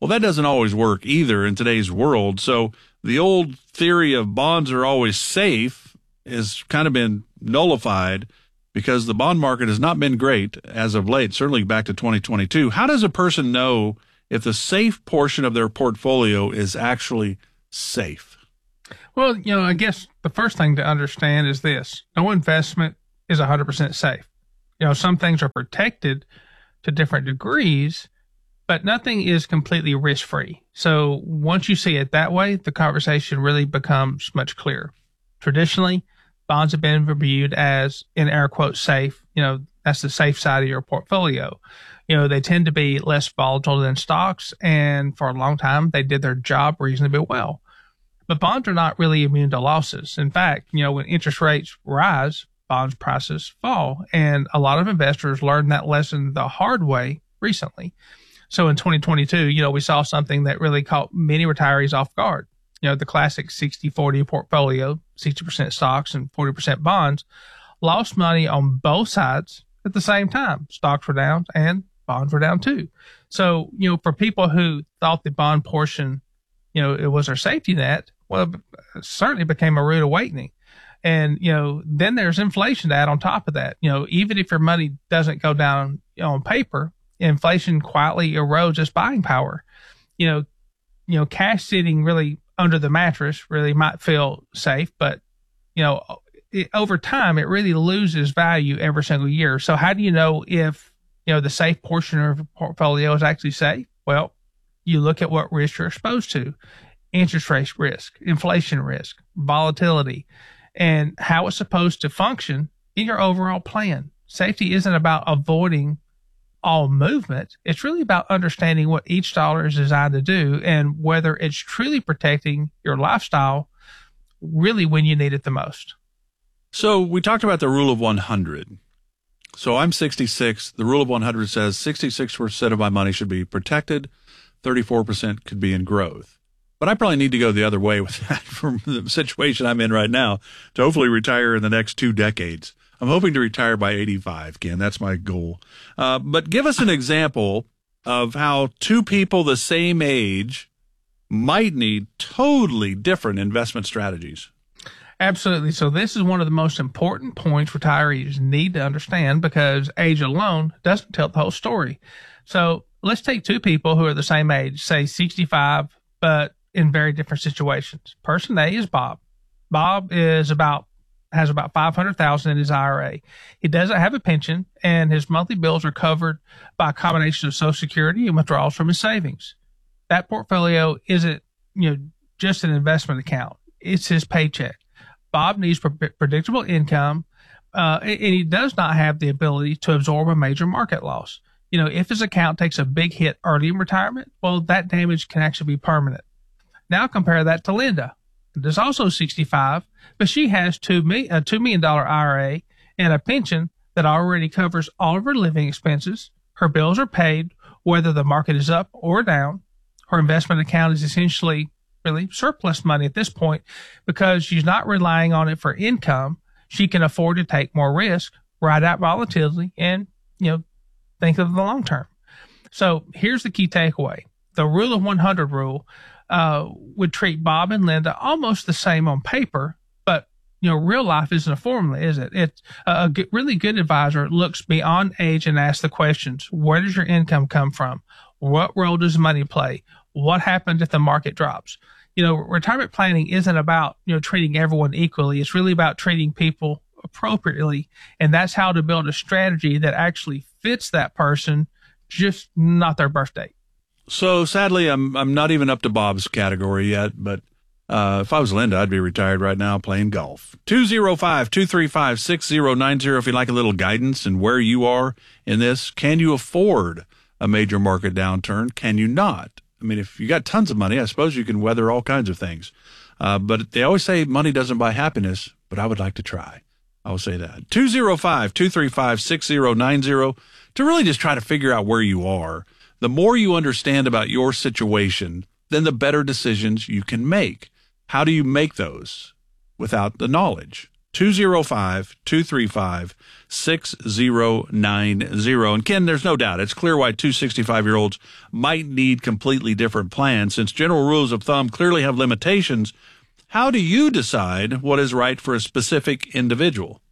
Well, that doesn't always work either in today's world. So the old theory of bonds are always safe has kind of been nullified because the bond market has not been great as of late, certainly back to twenty twenty-two. How does a person know if the safe portion of their portfolio is actually safe? Well, you know, I guess the first thing to understand is this. No investment is one hundred percent safe. You know, some things are protected to different degrees, but nothing is completely risk-free. So once you see it that way, the conversation really becomes much clearer. Traditionally, bonds have been viewed as, in air quotes, safe. You know, that's the safe side of your portfolio. You know, they tend to be less volatile than stocks, and for a long time, they did their job reasonably well. But bonds are not really immune to losses. In fact, you know, when interest rates rise, bonds prices fall. And a lot of investors learned that lesson the hard way recently. So in twenty twenty-two, you know, we saw something that really caught many retirees off guard. You know, the classic sixty forty portfolio, sixty percent stocks and forty percent bonds, lost money on both sides at the same time. Stocks were down and bonds were down too. So, you know, for people who thought the bond portion, you know, it was their safety net, well, it certainly became a rude awakening. And, you know, then there's inflation to add on top of that. You know, even if your money doesn't go down, you know, on paper, inflation quietly erodes its buying power. You know, you know, cash sitting really under the mattress really might feel safe, but, you know, it, over time, it really loses value every single year. So how do you know if, you know, the safe portion of your portfolio is actually safe? Well, you look at what risk you're exposed to. Interest rate risk, inflation risk, volatility, and how it's supposed to function in your overall plan. Safety isn't about avoiding all movement. It's really about understanding what each dollar is designed to do and whether it's truly protecting your lifestyle really when you need it the most. So we talked about the rule of one hundred. So I'm sixty-six. The rule of one hundred says sixty-six percent of my money should be protected. thirty-four percent could be in growth. But I probably need to go the other way with that from the situation I'm in right now to hopefully retire in the next two decades. I'm hoping to retire by eighty-five, Ken. That's my goal. Uh, but give us an example of how two people the same age might need totally different investment strategies. Absolutely. So this is one of the most important points retirees need to understand because age alone doesn't tell the whole story. So let's take two people who are the same age, say sixty-five, but in very different situations. Person A is Bob. Bob is about has about five hundred thousand dollars in his I R A. He doesn't have a pension, and his monthly bills are covered by a combination of Social Security and withdrawals from his savings. That portfolio isn't, you know, just an investment account. It's his paycheck. Bob needs pre- predictable income, uh, and he does not have the ability to absorb a major market loss. You know, if his account takes a big hit early in retirement, well, that damage can actually be permanent. Now compare that to Linda. Linda's also sixty-five, but she has two million, a two million dollars I R A and a pension that already covers all of her living expenses. Her bills are paid whether the market is up or down. Her investment account is essentially really surplus money at this point because she's not relying on it for income. She can afford to take more risk, ride out volatility, and, you know, think of the long term. So here's the key takeaway. The rule of one hundred rule uh, would treat Bob and Linda almost the same on paper, but, you know, real life isn't a formula, is it? It's a good, really good advisor looks beyond age and asks the questions. Where does your income come from? What role does money play? What happens if the market drops? You know, retirement planning isn't about, you know, treating everyone equally. It's really about treating people appropriately. And that's how to build a strategy that actually fits that person, just not their birth date. So sadly, I'm I'm not even up to Bob's category yet, but uh, if I was Linda, I'd be retired right now playing golf. two oh five, two three five, six oh nine oh if you'd like a little guidance in where you are in this. Can you afford a major market downturn? Can you not? I mean, if you got tons of money, I suppose you can weather all kinds of things. Uh, but they always say money doesn't buy happiness, but I would like to try. I will say that. two oh five, two three five, six oh nine oh to really just try to figure out where you are. The more you understand about your situation, then the better decisions you can make. How do you make those without the knowledge? two oh five, two three five, six oh nine oh. And Ken, there's no doubt, it's clear why two sixty-five-year-olds might need completely different plans. Since general rules of thumb clearly have limitations, how do you decide what is right for a specific individual?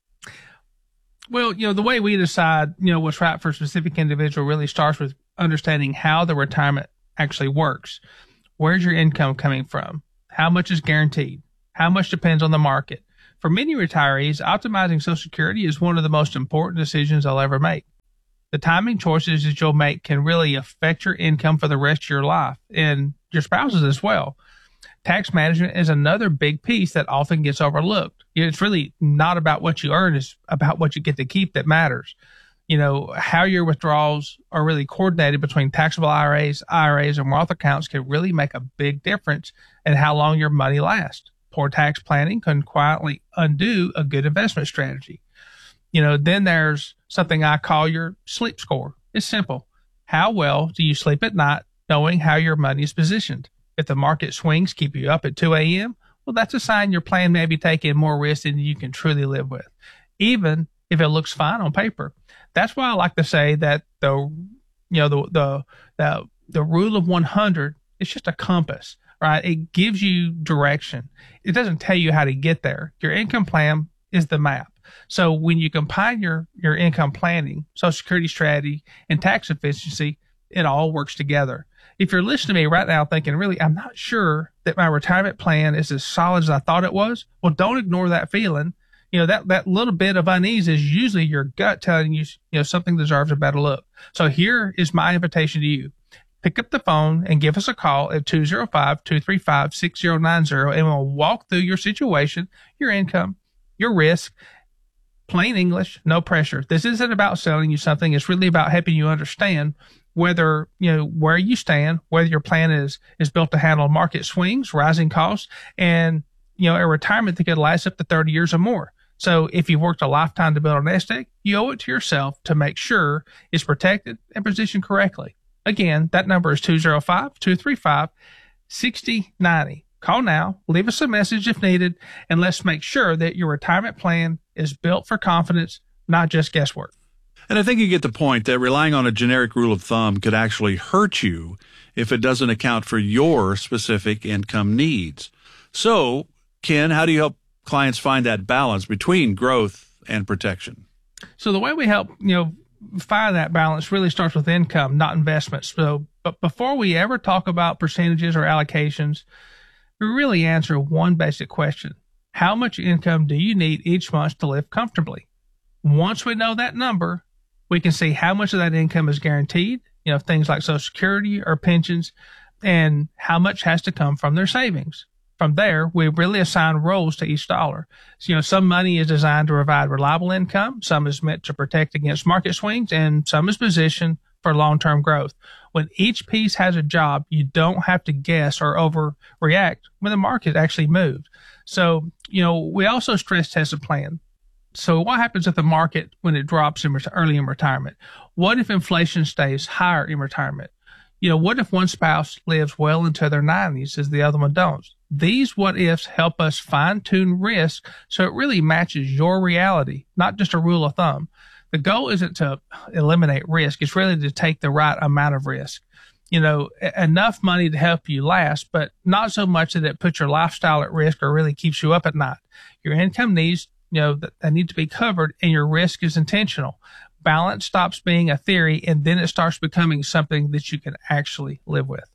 Well, you know, the way we decide, you know, what's right for a specific individual really starts with understanding how the retirement actually works. Where's your income coming from? How much is guaranteed? How much depends on the market? For many retirees, optimizing Social Security is one of the most important decisions they'll ever make. The timing choices that you'll make can really affect your income for the rest of your life and your spouse's as well. Tax management is another big piece that often gets overlooked. It's really not about what you earn, it's about what you get to keep that matters. You know, how your withdrawals are really coordinated between taxable I R As, I R As, and Roth accounts can really make a big difference in how long your money lasts. Poor tax planning can quietly undo a good investment strategy. You know, then there's something I call your sleep score. It's simple. How well do you sleep at night knowing how your money is positioned? If the market swings keep you up at two a.m., well, that's a sign your plan may be taking more risk than you can truly live with, even if it looks fine on paper. That's why I like to say that the, you know, the, the, the, the rule of one hundred is just a compass, right? It gives you direction. It doesn't tell you how to get there. Your income plan is the map. So when you combine your, your income planning, Social Security strategy, and tax efficiency, it all works together. If you're listening to me right now thinking, really, I'm not sure that my retirement plan is as solid as I thought it was, well, don't ignore that feeling. You know, that, that little bit of unease is usually your gut telling you, you know, something deserves a better look. So here is my invitation to you. Pick up the phone and give us a call at two oh five, two three five, six oh nine oh, and we'll walk through your situation, your income, your risk. Plain English, no pressure. This isn't about selling you something. It's really about helping you understand whether, you know, where you stand, whether your plan is, is built to handle market swings, rising costs, and, you know, a retirement that could last up to thirty years or more. So if you've worked a lifetime to build a nest egg, you owe it to yourself to make sure it's protected and positioned correctly. Again, that number is two oh five, two three five, six oh nine oh. Call now, leave us a message if needed, and let's make sure that your retirement plan is built for confidence, not just guesswork. And I think you get the point that relying on a generic rule of thumb could actually hurt you if it doesn't account for your specific income needs. So, Ken, how do you help clients find that balance between growth and protection? So the way we help, you know, find that balance really starts with income, not investments. So, but before we ever talk about percentages or allocations, we really answer one basic question. How much income do you need each month to live comfortably? Once we know that number, we can see how much of that income is guaranteed, you know, things like Social Security or pensions, and how much has to come from their savings. From there, we really assign roles to each dollar. So, you know, some money is designed to provide reliable income, some is meant to protect against market swings, and some is positioned for long-term growth. When each piece has a job, you don't have to guess or overreact when the market actually moved. So, you know, we also stress test a plan. So what happens if the market, when it drops in early in retirement? What if inflation stays higher in retirement? You know, what if one spouse lives well into their nineties as the other one don't? These what ifs help us fine tune risk so it really matches your reality, not just a rule of thumb. The goal isn't to eliminate risk. It's really to take the right amount of risk. You know, enough money to help you last, but not so much that it puts your lifestyle at risk or really keeps you up at night. Your income needs, you know, that, that need to be covered, and your risk is intentional. Balance stops being a theory, and then it starts becoming something that you can actually live with.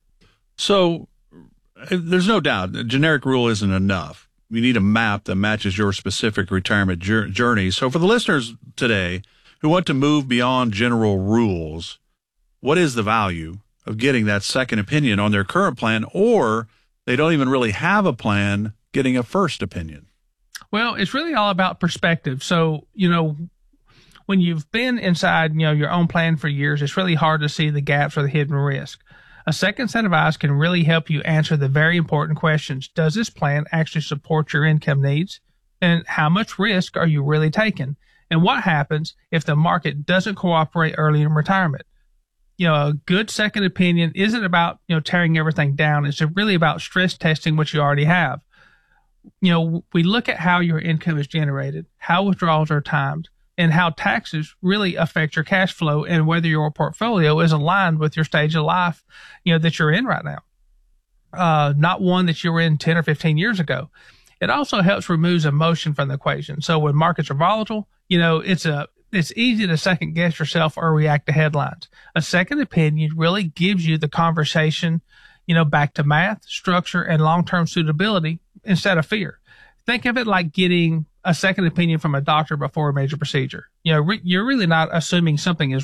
So there's no doubt a generic rule isn't enough. You need a map that matches your specific retirement journey. So for the listeners today who want to move beyond general rules, what is the value of getting that second opinion on their current plan, or they don't even really have a plan, getting a first opinion? Well, it's really all about perspective. So, you know, when you've been inside, you know, your own plan for years, it's really hard to see the gaps or the hidden risk. A second set of eyes can really help you answer the very important questions. Does this plan actually support your income needs? And how much risk are you really taking? And what happens if the market doesn't cooperate early in retirement? You know, a good second opinion isn't about, you know, tearing everything down. It's really about stress testing what you already have. you know, we look at how your income is generated, how withdrawals are timed, and how taxes really affect your cash flow and whether your portfolio is aligned with your stage of life, you know, that you're in right now. Uh, not one that you were in ten or fifteen years ago. It also helps remove emotion from the equation. So when markets are volatile, you know, it's a, it's easy to second guess yourself or react to headlines. A second opinion really gives you the conversation, you know, back to math, structure, and long-term suitability instead of fear. Think of it like getting a second opinion from a doctor before a major procedure. You know, re- you're really not assuming something is